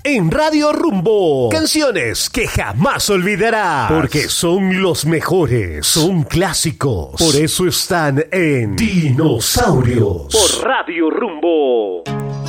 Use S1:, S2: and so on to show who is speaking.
S1: en Radio Rumbo. Canciones que jamás olvidarás, porque son los mejores, son clásicos. Por eso están en Dinosaurios, por Radio Rumbo.